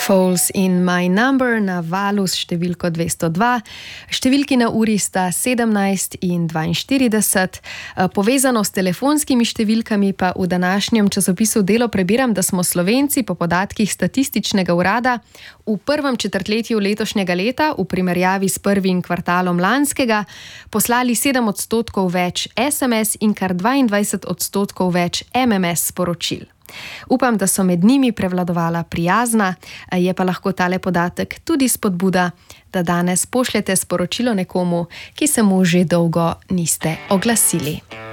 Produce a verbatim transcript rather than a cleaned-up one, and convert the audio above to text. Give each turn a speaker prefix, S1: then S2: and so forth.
S1: Falls in My Number na valu s številko dvesto dva. Številki na uri sta sedemnajst in dvainštirideset. Povezano s telefonskimi številkami pa v današnjem časopisu Delo prebiram, da smo Slovenci po podatkih Statističnega urada v prvem četrtletju letošnjega leta v primerjavi s prvim kvartalom lanskega poslali sedem odstotkov več es em es in kar dvaindvajset odstotkov več em em es sporočil. Upam, da so med njimi prevladovala prijazna, je pa lahko tale podatek tudi spodbuda, da danes pošljete sporočilo nekomu, ki se mu že dolgo niste oglasili.